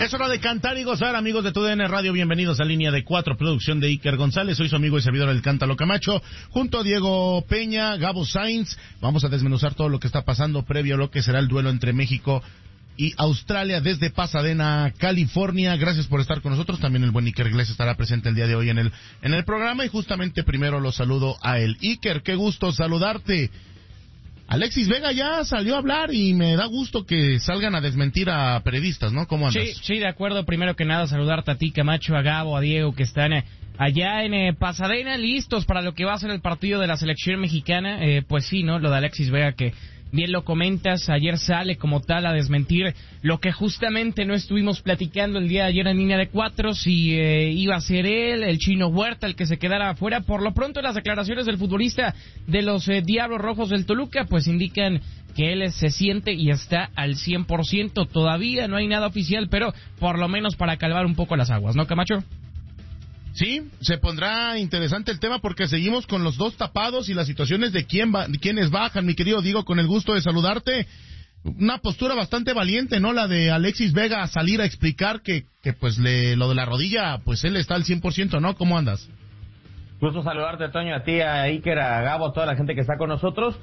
Es hora de cantar y gozar, amigos de TUDN Radio. Bienvenidos a Línea de 4, producción de Iker González. Soy su amigo y servidor El Cántalo Camacho. Junto a Diego Peña, Gabo Sainz, vamos a desmenuzar todo lo que está pasando previo a lo que será el duelo entre México y Australia desde Pasadena, California. Gracias por estar con nosotros. También el buen Iker Gles estará presente el día de hoy en el programa. Y justamente primero lo saludo a él. Iker, qué gusto saludarte. Alexis Vega ya salió a hablar y me da gusto que salgan a desmentir a periodistas, ¿no? ¿Cómo andas? Sí, de acuerdo. Primero que nada, saludarte a ti, Camacho, a Gabo, a Diego, que están allá en Pasadena, listos para lo que va a ser el partido de la selección mexicana. Pues sí, ¿no? Lo de Alexis Vega, que bien lo comentas, ayer sale como tal a desmentir lo que justamente no estuvimos platicando el día de ayer en Línea de 4, si iba a ser él, el Chino Huerta, el que se quedara afuera. Por lo pronto, las declaraciones del futbolista de los Diablos Rojos del Toluca, pues indican que él se siente y está al 100%. Todavía no hay nada oficial, pero por lo menos para calmar un poco las aguas, ¿no, Camacho? Sí, se pondrá interesante el tema porque seguimos con los dos tapados y las situaciones de quiénes bajan. Mi querido Diego, con el gusto de saludarte. Una postura bastante valiente, ¿no? La de Alexis Vega a salir a explicar que pues lo de la rodilla, pues él está al 100%, ¿no? ¿Cómo andas? Gusto saludarte, Toño, a ti, a Iker, a Gabo, a toda la gente que está con nosotros.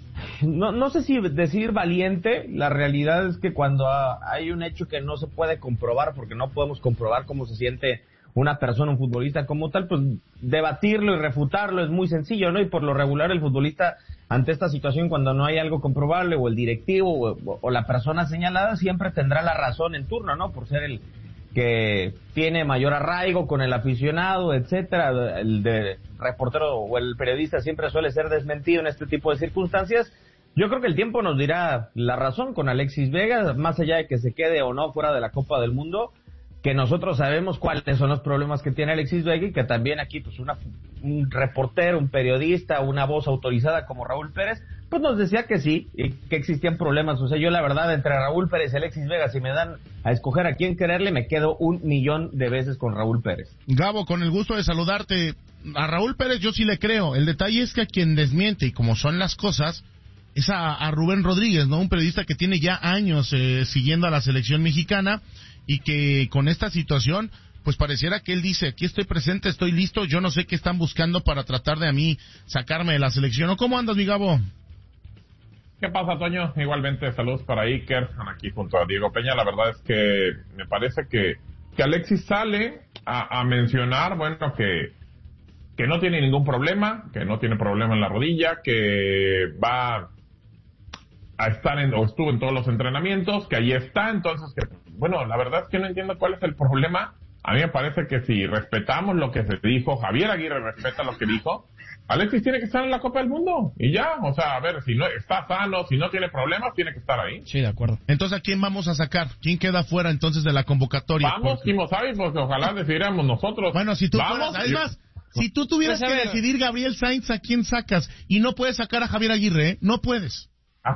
No sé si decir valiente. La realidad es que cuando hay un hecho que no se puede comprobar, porque no podemos comprobar cómo se siente una persona, un futbolista como tal, pues debatirlo y refutarlo es muy sencillo, ¿no? Y por lo regular el futbolista ante esta situación, cuando no hay algo comprobable, o el directivo o la persona señalada, siempre tendrá la razón en turno, ¿no? Por ser el que tiene mayor arraigo con el aficionado, etcétera. El de reportero o el periodista siempre suele ser desmentido en este tipo de circunstancias. Yo creo que el tiempo nos dirá la razón con Alexis Vega, más allá de que se quede o no fuera de la Copa del Mundo, que nosotros sabemos cuáles son los problemas que tiene Alexis Vega, y que también aquí pues un reportero, un periodista, una voz autorizada como Raúl Pérez, pues nos decía que sí, y que existían problemas. O sea, yo la verdad, entre Raúl Pérez y Alexis Vega, si me dan a escoger a quién quererle, me quedo 1,000,000 de veces con Raúl Pérez. Gabo, con el gusto de saludarte. A Raúl Pérez yo sí le creo. El detalle es que a quien desmiente, y como son las cosas, es a Rubén Rodríguez, ¿no? Un periodista que tiene ya años siguiendo a la selección mexicana, y que con esta situación, pues pareciera que él dice, aquí estoy presente, estoy listo, yo no sé qué están buscando para tratar de a mí sacarme de la selección. ¿O cómo andas, mi Gabo? ¿Qué pasa, Toño? Igualmente, saludos para Iker, aquí junto a Diego Peña. La verdad es que me parece que Alexis sale a mencionar, bueno, que no tiene ningún problema, que no tiene problema en la rodilla, que va a estar o estuvo en todos los entrenamientos, que ahí está. Entonces, que bueno, la verdad es que no entiendo cuál es el problema. A mí me parece que si respetamos lo que se dijo, Javier Aguirre respeta lo que dijo, Alexis tiene que estar en la Copa del Mundo, y ya. O sea, a ver, si no está sano, si no tiene problemas, tiene que estar ahí. Sí, de acuerdo. Entonces, ¿a quién vamos a sacar? ¿Quién queda fuera entonces de la convocatoria? Vamos, Kimosabi, porque ojalá decidiéramos nosotros. Bueno, si tú vamos, fueras, además, si tú tuvieras que decidir, Gabriel Sainz, ¿a quién sacas? Y no puedes sacar a Javier Aguirre, ¿eh? No puedes.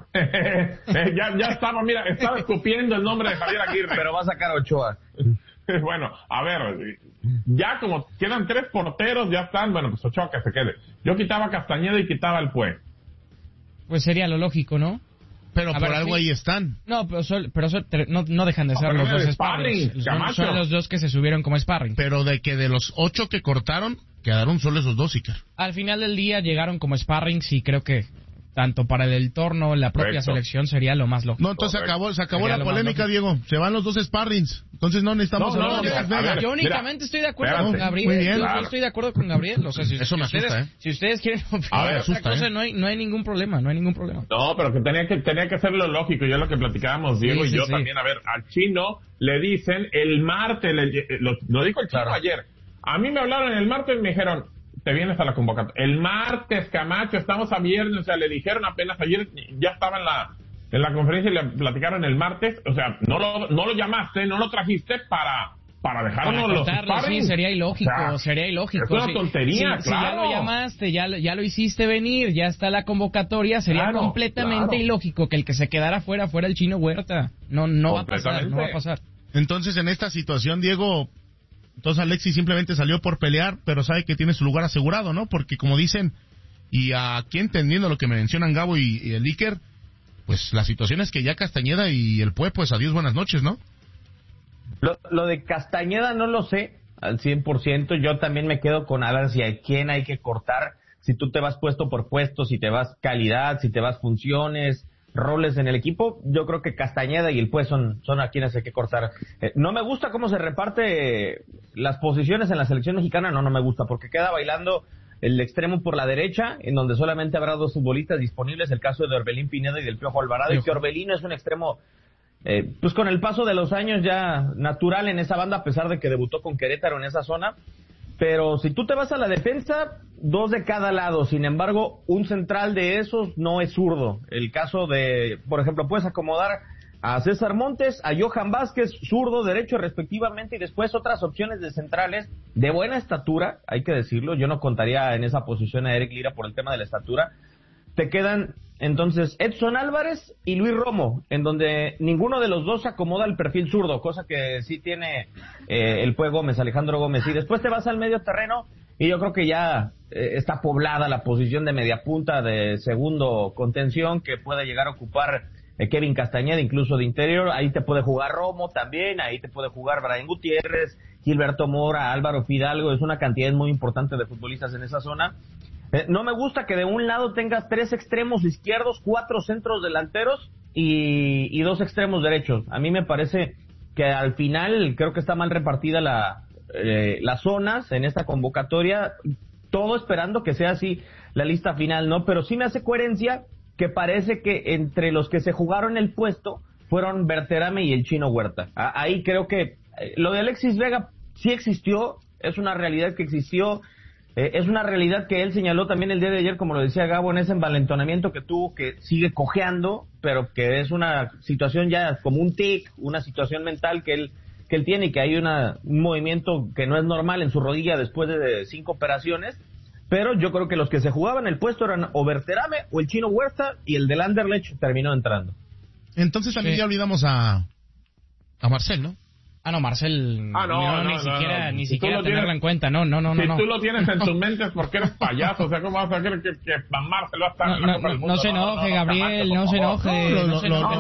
ya estaba, mira, estaba escupiendo el nombre de Javier Aguirre. Pero va a sacar a Ochoa. Bueno, a ver, ya como quedan 3 porteros, ya están, bueno, pues Ochoa que se quede. Yo quitaba a Castañeda y quitaba al Pue. Pues sería lo lógico, ¿no? Pero por algo ahí están. No, pero no dejan de ser los dos sparring. Son los dos que se subieron como sparring. Pero de los 8 que cortaron, quedaron solo esos 2, Iker. Al final del día llegaron como sparring, sí, creo que tanto para el entorno, la propia selección sería lo más lógico. No, entonces se acabó la polémica, Diego. Se van los 2 sparrings. Entonces no necesitamos yo únicamente estoy de acuerdo con Gabriel. Muy bien. Yo estoy de acuerdo con Gabriel. O sea, eso me asusta, si ustedes quieren opinar otra cosa, no hay ningún problema, No, pero que tenía que ser lo lógico. Ya lo que platicábamos, Diego y yo también. A ver, al Chino le dicen el martes, lo dijo el Chino ayer. A mí me hablaron el martes y me dijeron, te vienes a la convocatoria. El martes, Camacho, estamos a viernes, o sea, le dijeron apenas ayer, ya estaba en la conferencia y le platicaron el martes, o sea, no lo llamaste, no lo trajiste para dejarnos los sparring. Sí, sería ilógico. Es una tontería, claro. Si ya lo llamaste, ya lo hiciste venir, ya está la convocatoria, sería completamente ilógico que el que se quedara fuera el Chino Huerta. No va a pasar. Entonces, en esta situación, Diego, entonces Alexis simplemente salió por pelear, pero sabe que tiene su lugar asegurado, ¿no? Porque como dicen, y aquí entendiendo lo que me mencionan Gabo y el Iker, pues la situación es que ya Castañeda y el Pue, pues adiós, buenas noches, ¿no? Lo de Castañeda no lo sé al 100%. Yo también me quedo con Alan si a quién hay que cortar. Si tú te vas puesto por puesto, si te vas calidad, si te vas funciones, roles en el equipo, yo creo que Castañeda y el Pues son a quienes hay que cortar. No me gusta cómo se reparte las posiciones en la selección mexicana, no me gusta, porque queda bailando el extremo por la derecha, en donde solamente habrá 2 futbolistas disponibles, el caso de Orbelín Pineda y del Piojo Alvarado, y que Orbelín es un extremo, pues con el paso de los años ya natural en esa banda, a pesar de que debutó con Querétaro en esa zona. Pero si tú te vas a la defensa, 2 de cada lado. Sin embargo, un central de esos no es zurdo. El caso de, por ejemplo, puedes acomodar a César Montes, a Johan Vázquez, zurdo, derecho respectivamente, y después otras opciones de centrales de buena estatura, hay que decirlo. Yo no contaría en esa posición a Eric Lira por el tema de la estatura. Te quedan entonces Edson Álvarez y Luis Romo, en donde ninguno de los dos acomoda el perfil zurdo, cosa que sí tiene el Pue Gómez, Alejandro Gómez. Y después te vas al medio terreno y yo creo que ya está poblada la posición de media punta, de segundo contención, que puede llegar a ocupar Kevin Castañeda, incluso de interior. Ahí te puede jugar Romo también, ahí te puede jugar Brian Gutiérrez, Gilberto Mora, Álvaro Fidalgo. Es una cantidad muy importante de futbolistas en esa zona. No me gusta que de un lado tengas 3 extremos izquierdos, 4 centros delanteros y 2 extremos derechos. A mí me parece que al final creo que está mal repartida las zonas en esta convocatoria, todo esperando que sea así la lista final, ¿no? Pero sí me hace coherencia que parece que entre los que se jugaron el puesto fueron Berterame y el Chino Huerta. Ahí creo que lo de Alexis Vega sí existió, es una realidad que existió. Es una realidad que él señaló también el día de ayer, como lo decía Gabo, en ese envalentonamiento que tuvo, que sigue cojeando, pero que es una situación ya como un tic, una situación mental que él tiene, y que hay un movimiento que no es normal en su rodilla después de 5 operaciones. Pero yo creo que los que se jugaban el puesto eran o Berterame o el Chino Huerta, y el del Anderlecht terminó entrando. Entonces también ya olvidamos a Marcel, ¿no? No, Marcel, ni siquiera tenerla en cuenta, no. Si tú lo tienes en tu mente es porque eres payaso, o sea, ¿cómo vas a creer que Marcel va a estar en la Copa del Mundo? No se enoje, Gabriel, no se enoje. Lo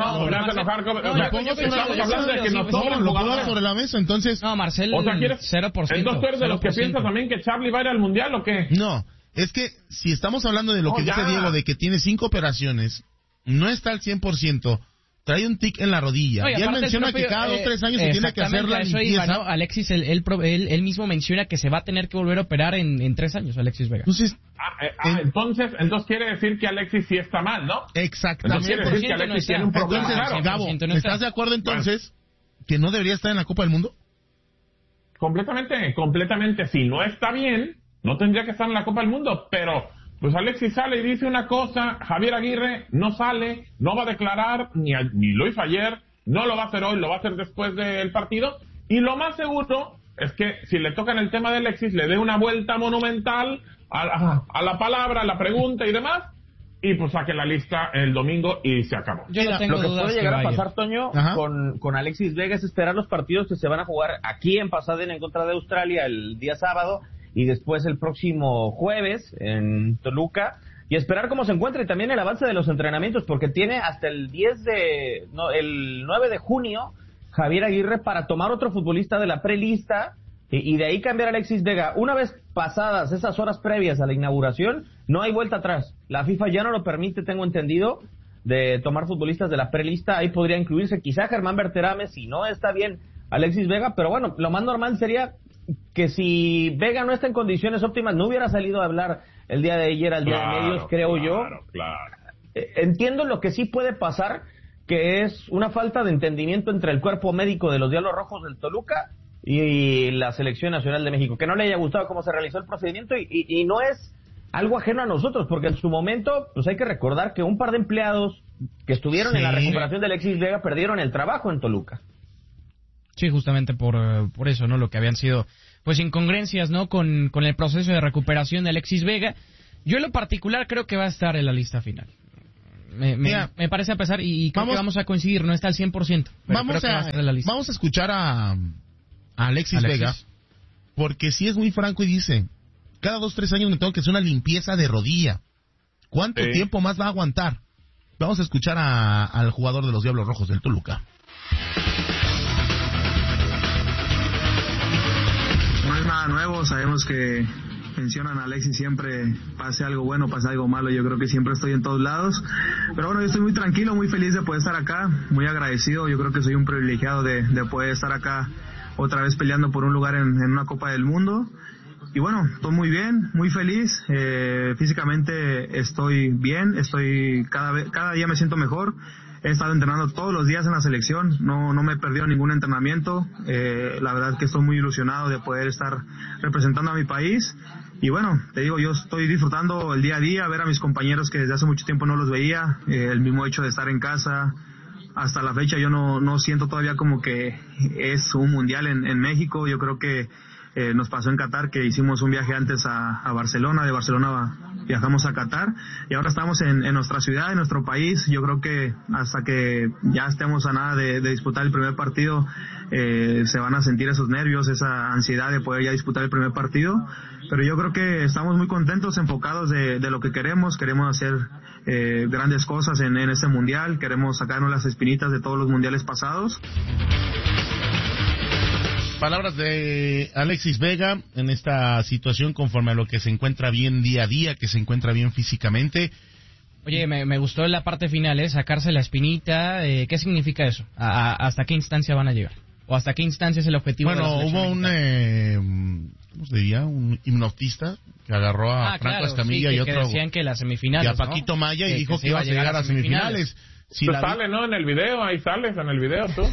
pongo sobre la mesa, entonces... No, Marcel, o sea, 0%. Entonces tú eres de los que piensas también que Charlie va a ir al Mundial, ¿o qué? No, es que si estamos hablando de lo que dice Diego, de que tiene 5 operaciones, no está al 100%... Trae un tic en la rodilla. Y él menciona que cada 2 o 3 años se tiene que hacer la limpieza. ¿No? Alexis, él mismo menciona que se va a tener que volver a operar en 3 años, Alexis Vega. Entonces, entonces quiere decir que Alexis sí está mal, ¿no? Exactamente. Entonces quiere decir que Alexis tiene un problema. Entonces, Gabo, ¿estás de acuerdo entonces que no debería estar en la Copa del Mundo? Completamente. Si no está bien, no tendría que estar en la Copa del Mundo, pero... Pues Alexis sale y dice una cosa, Javier Aguirre no sale, no va a declarar, ni lo hizo ayer, no lo va a hacer hoy, lo va a hacer después del partido, y lo más seguro es que si le tocan el tema de Alexis, le dé una vuelta monumental a la palabra, a la pregunta y demás, y pues saque la lista el domingo y se acabó. Yo no tengo lo que puede llegar a pasar, Toño, con Alexis Vega es esperar los partidos que se van a jugar aquí en Pasadena en contra de Australia el día sábado, y después el próximo jueves en Toluca, y esperar cómo se encuentra y también el avance de los entrenamientos, porque tiene hasta el 9 de junio Javier Aguirre para tomar otro futbolista de la prelista y de ahí cambiar a Alexis Vega. Una vez pasadas esas horas previas a la inauguración, no hay vuelta atrás. La FIFA ya no lo permite, tengo entendido, de tomar futbolistas de la prelista. Ahí podría incluirse quizá Germán Berterame, si no está bien Alexis Vega, pero bueno, lo más normal sería que si Vega no está en condiciones óptimas, no hubiera salido a hablar el día de ayer al día de medios, creo yo. Claro. Entiendo lo que sí puede pasar, que es una falta de entendimiento entre el cuerpo médico de los Diablos Rojos del Toluca y la Selección Nacional de México, que no le haya gustado cómo se realizó el procedimiento, y no es algo ajeno a nosotros, porque en su momento, pues hay que recordar que un par de empleados que estuvieron en la recuperación de Alexis Vega perdieron el trabajo en Toluca. Sí, justamente por eso, ¿no? Lo que habían sido, pues, incongruencias, ¿no? Con el proceso de recuperación de Alexis Vega. Yo en lo particular creo que va a estar en la lista final. Me parece, a pesar, y creo que vamos a coincidir, no está al 100%. Vamos a escuchar a Alexis Vega, porque sí es muy franco y dice, cada 2 o 3 años me tengo que hacer una limpieza de rodilla. ¿Cuánto tiempo más va a aguantar? Vamos a escuchar al jugador de los Diablos Rojos del Toluca. nuevo, sabemos que mencionan a Alexis siempre, pase algo bueno, pase algo malo, yo creo que siempre estoy en todos lados, pero bueno, yo estoy muy tranquilo, muy feliz de poder estar acá, muy agradecido, yo creo que soy un privilegiado de poder estar acá otra vez peleando por un lugar en una Copa del Mundo. Y bueno, estoy muy bien, muy feliz, físicamente estoy bien, cada día me siento mejor, he estado entrenando todos los días en la selección, no me he perdido ningún entrenamiento, la verdad que estoy muy ilusionado de poder estar representando a mi país, y bueno, te digo, yo estoy disfrutando el día a día, ver a mis compañeros que desde hace mucho tiempo no los veía, el mismo hecho de estar en casa. Hasta la fecha yo no siento todavía como que es un mundial en México, yo creo que nos pasó en Qatar que hicimos un viaje antes a Barcelona, de Barcelona viajamos a Qatar y ahora estamos en nuestra ciudad, en nuestro país. Yo creo que hasta que ya estemos a nada de disputar el primer partido, se van a sentir esos nervios, esa ansiedad de poder ya disputar el primer partido, pero yo creo que estamos muy contentos, enfocados de lo que queremos hacer grandes cosas en este mundial, queremos sacarnos las espinitas de todos los mundiales pasados. Palabras de Alexis Vega en esta situación conforme a lo que se encuentra bien día a día, que se encuentra bien físicamente. Oye, me gustó la parte final, sacarse la espinita. ¿Qué significa eso? ¿Hasta qué instancia van a llegar? ¿O hasta qué instancia es el objetivo? Bueno, de la hubo ¿cómo se diría? Un hipnotista que agarró a Franco Escamilla y otro. Que decían que las semifinales, y a Paquito Maya y dijo que iba a llegar a semifinales. Si tú sales, ¿no? En el video, ahí sales en el video tú.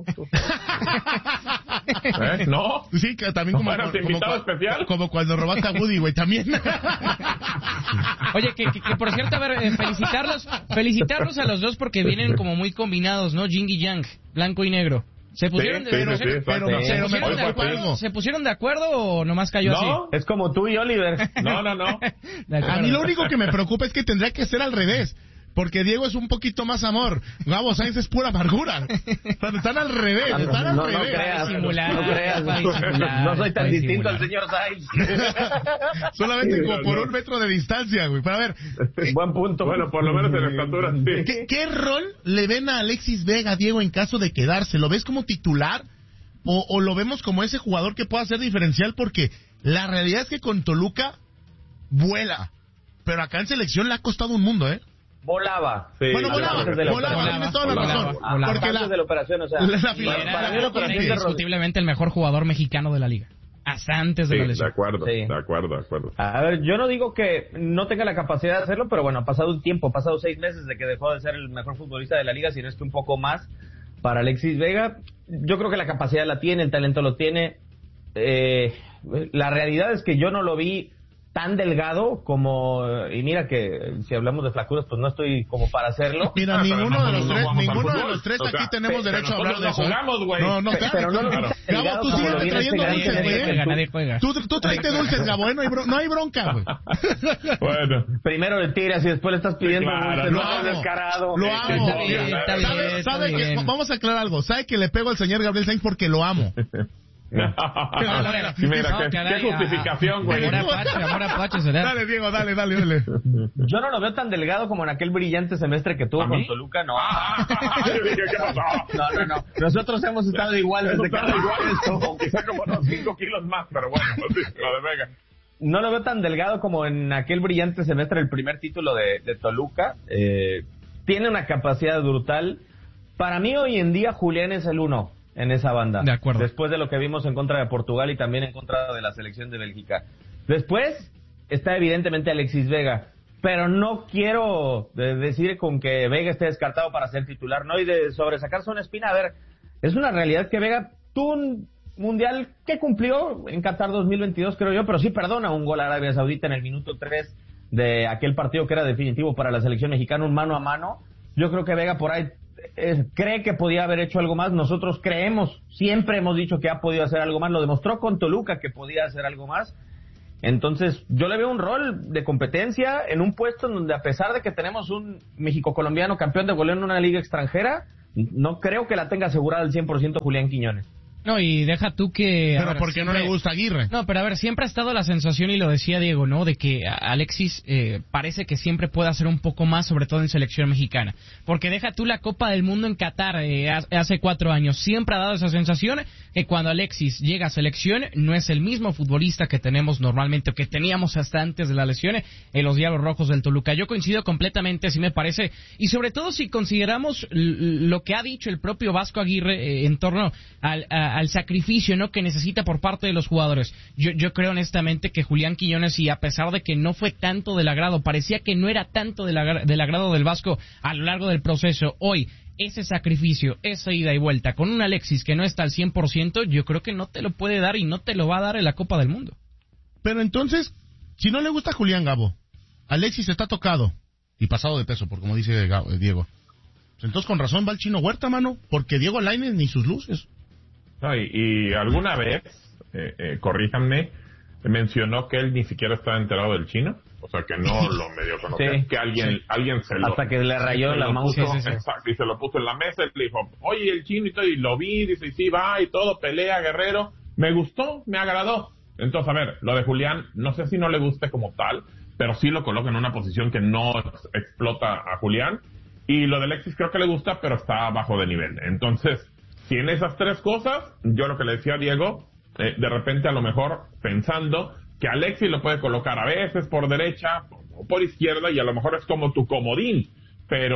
¿No? Sí, que también como cuando robaste a Woody, güey, también. Oye, que por cierto, a ver, felicitarlos a los dos porque vienen como muy combinados, ¿no? Yin y Yang, blanco y negro. ¿Se pusieron ¿Se pusieron de acuerdo o nomás cayó así? No, es como tú y Oliver. No. A mí lo único que me preocupa es que tendría que ser al revés. Porque Diego es un poquito más amor, Gabo Sainz es pura amargura. Están al revés, No creas, no soy tan distinto al señor Sainz. Solamente como por 1 metro de distancia, güey. Pero a ver, buen punto. Bueno, por lo menos en estatura, sí. ¿Qué rol le ven a Alexis Vega, Diego, en caso de quedarse? ¿Lo ves como titular? ¿O lo vemos como ese jugador que pueda ser diferencial? Porque la realidad es que con Toluca vuela, pero acá en selección le ha costado un mundo, Volaba. Sí, volaba, tienes toda la razón. Porque antes de la operación, o sea, para mí era indiscutiblemente el mejor jugador mexicano de la liga. Hasta antes de la lesión. De acuerdo. A ver, yo no digo que no tenga la capacidad de hacerlo, pero bueno, ha pasado un tiempo, ha pasado 6 meses de que dejó de ser el mejor futbolista de la liga, si no es que un poco más para Alexis Vega. Yo creo que la capacidad la tiene, el talento lo tiene. La realidad es que yo no lo vi tan delgado como, y mira que si hablamos de flacuras pues no estoy como para hacerlo. Mira, ninguno de los tres aquí tenemos derecho a hablar de eso. No, pero no Gabo, tú sigues trayendo dulces, güey. Tú traiste dulces, Gabo, no hay bronca, güey. Bueno. Primero le tiras y después le estás pidiendo dulces. Lo amo. Descarado. Lo amo. Está bien. Vamos a aclarar algo. ¿Sabe que le pego al señor Gabriel Sainz porque lo amo? Mira, qué justificación, güey. Amor apache será. Dale, Diego, dale. Yo no lo veo tan delgado como en aquel brillante semestre que tuvo con Toluca, no. Yo dije, ¿qué pasó? No. Nosotros hemos estado iguales de cada igual, quizá como unos 5 kilos más, pero bueno, sí, lo de Vega. No lo veo tan delgado como en aquel brillante semestre, el primer título de Toluca. Tiene una capacidad brutal. Para mí hoy en día Julián es el 1 en esa banda. De acuerdo. Después de lo que vimos en contra de Portugal y también en contra de la selección de Bélgica. Después está evidentemente Alexis Vega, pero no quiero decir con que Vega esté descartado para ser titular, no, y de sobresacarse una espina. A ver, es una realidad que Vega tuvo un mundial que cumplió en Qatar 2022, creo yo, pero sí perdona un gol a Arabia Saudita en el minuto 3 de aquel partido que era definitivo para la selección mexicana, un mano a mano. Yo creo que Vega por ahí cree que podía haber hecho algo más. Nosotros creemos, siempre hemos dicho que ha podido hacer algo más, lo demostró con Toluca que podía hacer algo más. Entonces yo le veo un rol de competencia en un puesto en donde, a pesar de que tenemos un México-colombiano campeón de goleo en una liga extranjera, no creo que la tenga asegurada al 100% Julián Quiñones. No, y deja tú que... Pero ¿por qué no le gusta Aguirre? No, pero a ver, siempre ha estado la sensación, y lo decía Diego, ¿no? De que Alexis parece que siempre puede hacer un poco más, sobre todo en selección mexicana. Porque deja tú la Copa del Mundo en Qatar hace 4 años. Siempre ha dado esa sensación que cuando Alexis llega a selección no es el mismo futbolista que tenemos normalmente, o que teníamos hasta antes de la lesión en los Diablos Rojos del Toluca. Yo coincido completamente, así me parece. Y sobre todo si consideramos lo que ha dicho el propio Vasco Aguirre en torno al sacrificio, ¿no?, que necesita por parte de los jugadores. Yo creo honestamente que Julián Quiñones, y a pesar de que no fue tanto del agrado, parecía que no era tanto del agrado del Vasco a lo largo del proceso, hoy ese sacrificio, esa ida y vuelta con un Alexis que no está al 100%, yo creo que no te lo puede dar y no te lo va a dar en la Copa del Mundo. Pero entonces, si no le gusta Julián, Gabo, Alexis está tocado y pasado de peso, por como dice Diego, pues entonces con razón va el Chino Huerta, mano, porque Diego Lainez ni sus luces. No, y alguna vez, corríjanme, mencionó que él ni siquiera estaba enterado del Chino, o sea que no lo medio conocía, Sí, que alguien se lo... Hasta que le rayó la mouse. Exacto, y se lo puso en la mesa, y le dijo, oye, el Chino y todo, y lo vi, dice, y sí, va, y todo, pelea, guerrero, me gustó, me agradó. Entonces, a ver, lo de Julián, no sé si no le guste como tal, pero sí lo coloca en una posición que no explota a Julián, y lo de Alexis creo que le gusta, pero está bajo de nivel. Entonces, si en esas 3 cosas, yo lo que le decía a Diego, de repente a lo mejor pensando que Alexis lo puede colocar a veces por derecha o por izquierda, y a lo mejor es como tu comodín, pero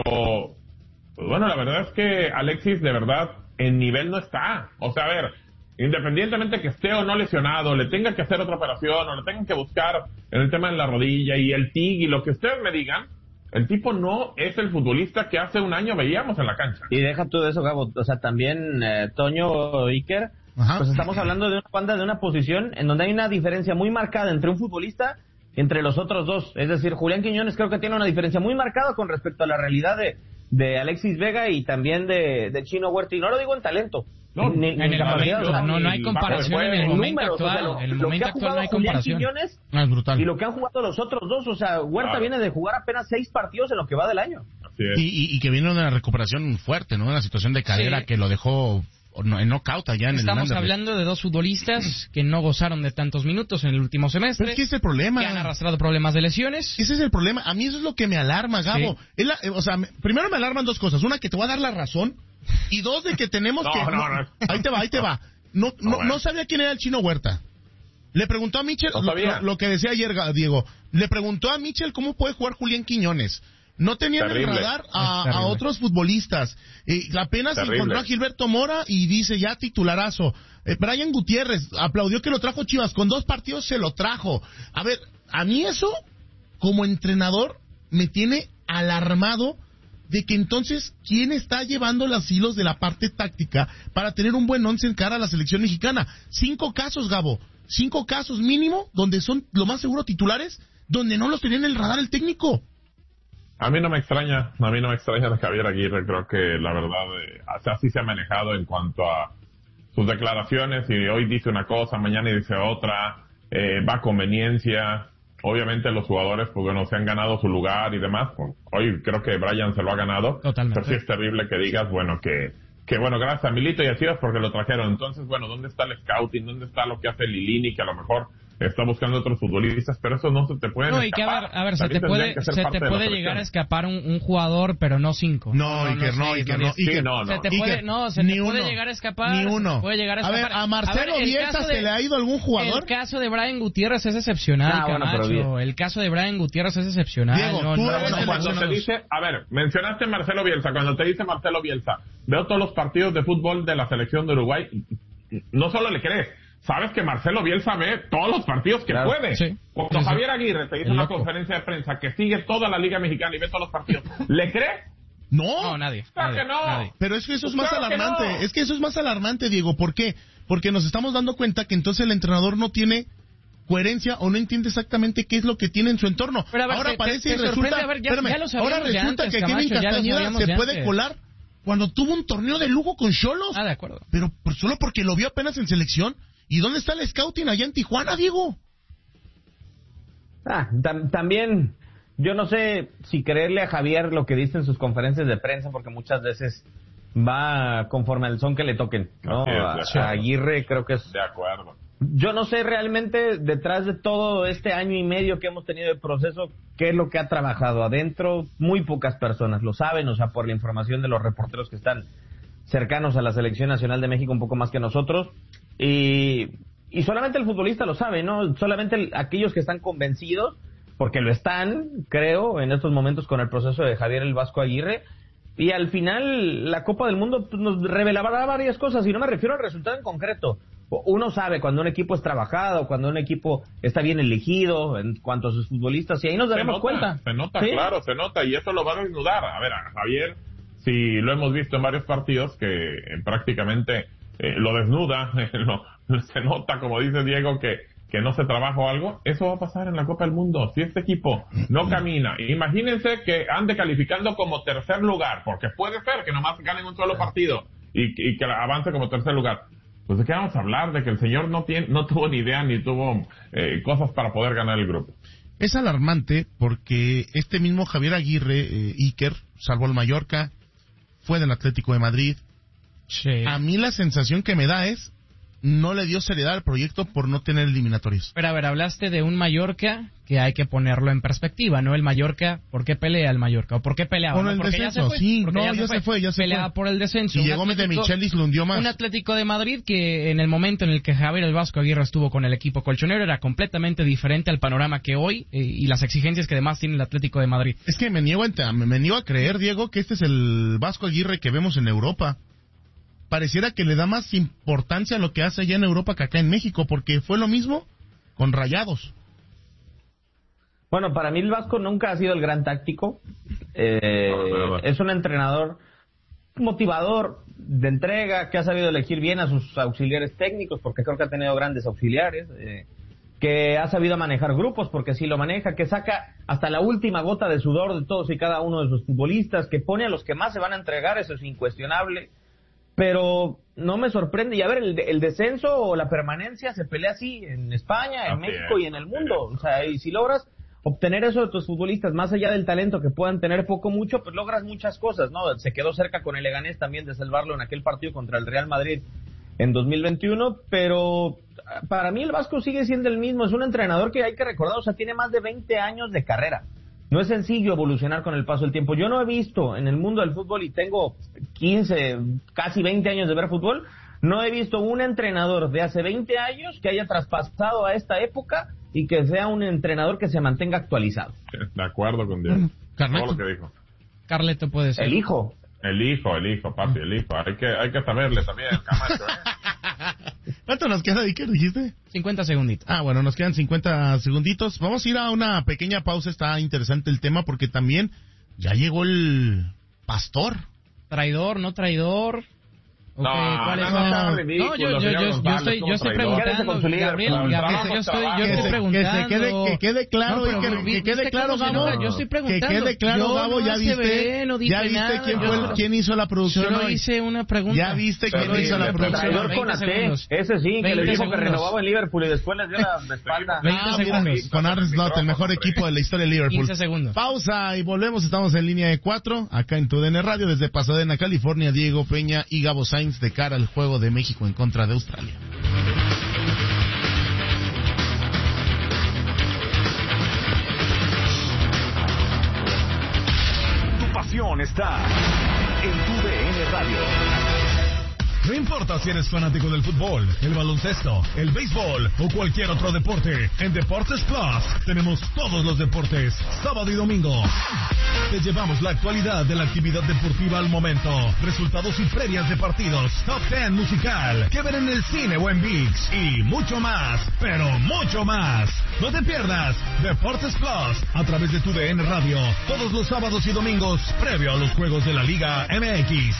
pues bueno, la verdad es que Alexis de verdad en nivel no está. O sea, a ver, independientemente que esté o no lesionado, le tenga que hacer otra operación o le tengan que buscar en el tema de la rodilla y el TIG y lo que ustedes me digan, el tipo no es el futbolista que hace un año veíamos en la cancha. Y deja tú de eso, Gabo. O sea, también Toño, Iker, pues estamos hablando de una banda, de una posición en donde hay una diferencia muy marcada entre un futbolista y entre los otros dos. Es decir, Julián Quiñones creo que tiene una diferencia muy marcada con respecto a la realidad de Alexis Vega y también de Chino Huerta. Y no lo digo en talento. No, ni en el capacidad, momento, o sea, no hay comparación en el momento actual. En el momento actual no hay comparación. Es brutal. Y lo que han jugado los otros dos, o sea, Huerta viene de jugar apenas 6 partidos en lo que va del año. Así es. Y que viene de una recuperación fuerte, ¿no? Una situación de cadera que lo dejó en knockout allá en Estamos el hablando de 2 futbolistas que no gozaron de tantos minutos en el último semestre. Pero es que ese es el problema. Que han arrastrado problemas de lesiones. Ese es el problema. A mí eso es lo que me alarma, Gabo. Sí. O sea, primero me alarman 2 cosas. Una, que te voy a dar la razón. Y 2, de que tenemos que... No. Ahí te va. No sabía quién era el Chino Huerta. Le preguntó a Michel, lo que decía ayer Diego, le preguntó a Michel cómo puede jugar Julián Quiñones. No tenían en el radar a otros futbolistas. Apenas encontró a Gilberto Mora y dice ya titularazo. Brian Gutiérrez aplaudió que lo trajo Chivas. Con 2 partidos se lo trajo. A ver, a mí eso, como entrenador, me tiene alarmado de que entonces, ¿quién está llevando los hilos de la parte táctica para tener un buen once en cara a la selección mexicana? 5 casos, Gabo. 5 casos mínimo, donde son lo más seguro titulares, donde no los tenía en el radar el técnico. A mí no me extraña de Javier Aguirre. Creo que la verdad, así se ha manejado en cuanto a sus declaraciones, y hoy dice una cosa, mañana dice otra, va a conveniencia. Obviamente los jugadores, pues bueno, se han ganado su lugar y demás. Hoy creo que Brian se lo ha ganado. Totalmente. Pero sí es terrible que digas, bueno, que bueno, gracias a Milito y a Chivas porque lo trajeron. Entonces, bueno, ¿dónde está el scouting? ¿Dónde está lo que hace Lilini, que a lo mejor está buscando otros futbolistas? Pero eso no se te puede escapar. Y que a ver, se te puede llegar a escapar un jugador, pero no 5. Se te puede llegar a escapar. Ni uno. Puede llegar a ver, ¿a Marcelo Bielsa se le ha ido algún jugador? El caso de Brian Gutiérrez es excepcional, Camacho. El caso de Brian Gutiérrez es excepcional. Diego, cuando te dice, a ver, mencionaste Marcelo Bielsa. Cuando te dice Marcelo Bielsa, veo todos los partidos de fútbol de la selección de Uruguay, no solo le crees, sabes que Marcelo Bielsa ve todos los partidos que puede. Sí. Cuando Javier Aguirre te dice una conferencia de prensa que sigue toda la Liga Mexicana y ve todos los partidos, ¿le crees? No, nadie. Claro que no. Nadie. Pero es que eso es más alarmante. No. Es que eso es más alarmante, Diego. ¿Por qué? Porque nos estamos dando cuenta que entonces el entrenador no tiene coherencia o no entiende exactamente qué es lo que tiene en su entorno. Pero ahora parece y resulta, ahora resulta que Kevin Castañeda se puede colar cuando tuvo un torneo de lujo con Xolos. De acuerdo. Pero solo porque lo vio apenas en selección. ¿Y dónde está el scouting allá en Tijuana, Diego? También, yo no sé si creerle a Javier lo que dice en sus conferencias de prensa, porque muchas veces va conforme al son que le toquen, ¿no? A Aguirre creo que es... De acuerdo. Yo no sé realmente, detrás de todo este año y medio que hemos tenido de proceso, qué es lo que ha trabajado adentro. Muy pocas personas lo saben, o sea, por la información de los reporteros que están cercanos a la Selección Nacional de México, un poco más que nosotros. Y solamente el futbolista lo sabe, ¿no? Solamente aquellos que están convencidos, porque lo están, creo, en estos momentos con el proceso de Javier el Vasco Aguirre. Y al final, la Copa del Mundo nos revelará varias cosas, y no me refiero al resultado en concreto. Uno sabe cuando un equipo es trabajado, cuando un equipo está bien elegido en cuanto a sus futbolistas, y ahí nos daremos cuenta. Se nota, ¿sí? Claro, se nota, y eso lo va a desnudar. A ver, a Javier, si lo hemos visto en varios partidos, que prácticamente lo desnuda, se nota, como dice Diego, que no se trabaja o algo. Eso va a pasar en la Copa del Mundo. Si este equipo no camina, imagínense que ande calificando como tercer lugar, porque puede ser que nomás ganen un solo partido y que avance como tercer lugar. Pues ¿de qué vamos a hablar? De que el señor no tuvo ni idea ni tuvo cosas para poder ganar el grupo. Es alarmante porque este mismo Javier Aguirre, Iker, salvo el Mallorca, fue del Atlético de Madrid. Sí. A mí la sensación que me da es no le dio seriedad al proyecto por no tener eliminatorios. Pero a ver, hablaste de un Mallorca que hay que ponerlo en perspectiva, ¿no? El Mallorca, ¿por qué pelea el Mallorca? ¿O por qué peleaba? Por el descenso, sí, no, ya se fue. Peleaba por el descenso. Y llegó de Michelis, lo hundió más. Un Atlético de Madrid que en el momento en el que Javier el Vasco Aguirre estuvo con el equipo colchonero era completamente diferente al panorama que hoy y las exigencias que además tiene el Atlético de Madrid. Es que me niego a creer, Diego, que este es el Vasco Aguirre que vemos en Europa. Pareciera que le da más importancia a lo que hace allá en Europa que acá en México, porque fue lo mismo con Rayados. Bueno, para mí el Vasco nunca ha sido el gran táctico. Es un entrenador motivador, de entrega, que ha sabido elegir bien a sus auxiliares técnicos, porque creo que ha tenido grandes auxiliares, que ha sabido manejar grupos, porque sí lo maneja, que saca hasta la última gota de sudor de todos y cada uno de sus futbolistas, que pone a los que más se van a entregar, eso es incuestionable. Pero no me sorprende. Y a ver, el descenso o la permanencia se pelea así en España, en México y en el mundo. O sea, y si logras obtener eso de tus futbolistas, más allá del talento que puedan tener poco o mucho, pues logras muchas cosas, ¿no? Se quedó cerca con el Leganés también de salvarlo en aquel partido contra el Real Madrid en 2021, pero para mí el Vasco sigue siendo el mismo. Es un entrenador que hay que recordar, o sea, tiene más de 20 años de carrera. No es sencillo evolucionar con el paso del tiempo. Yo no he visto en el mundo del fútbol, y tengo 15, casi 20 años de ver fútbol, no he visto un entrenador de hace 20 años que haya traspasado a esta época y que sea un entrenador que se mantenga actualizado. De acuerdo con Diego. Carleto. Todo lo que dijo. Carleto puede ser. El hijo, papi, el hijo. Hay que saberle también, Camacho, ¿Cuánto nos queda, Iker, dijiste? 50 segunditos. Ah, bueno, nos quedan 50 segunditos. Vamos a ir a una pequeña pausa. Está interesante el tema porque también ya llegó el pastor. ¿Traidor, no traidor? No, ¿cuál es ridículo, yo estoy preguntando, Gabriel, yo estoy preguntando. Que quede claro, que quede claro, Gabo. Yo estoy preguntando. Que quede claro, Gabo, ya viste quién hizo la producción hoy. Yo hice una pregunta. Ya viste quién hizo la producción. traidor con ese sí, que le dijo que renovaba en Liverpool y después les dio la espalda. 20 segundos. Con Arne Slot, el mejor equipo de la historia de Liverpool. 15 segundos. Pausa y volvemos. Estamos en línea de 4, acá en TUDN Radio, desde Pasadena, California. Diego Peña y Gabo Sainz de cara al juego de México en contra de Australia. Tu pasión está en TUDN Radio. No importa si eres fanático del fútbol, el baloncesto, el béisbol o cualquier otro deporte, en Deportes Plus tenemos todos los deportes, sábado y domingo. Te llevamos la actualidad de la actividad deportiva al momento, resultados y previas de partidos, top 10 musical, que ver en el cine o en ViX y mucho más, pero mucho más. No te pierdas Deportes Plus a través de TUDN Radio, todos los sábados y domingos, previo a los juegos de la Liga MX.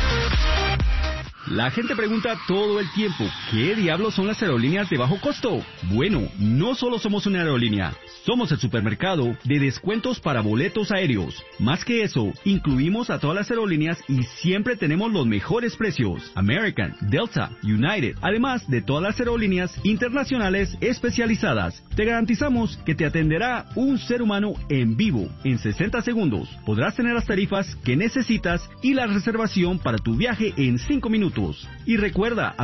La gente pregunta todo el tiempo, ¿qué diablos son las aerolíneas de bajo costo? Bueno, no solo somos una aerolínea, Somos el supermercado de descuentos para boletos aéreos. Más que eso, incluimos a todas las aerolíneas y siempre tenemos los mejores precios. American, Delta, United, además de todas las aerolíneas internacionales especializadas. Te garantizamos que te atenderá un ser humano en vivo en 60 segundos. Podrás tener las tarifas que necesitas y la reservación para tu viaje en 5 minutos. Y recuerda,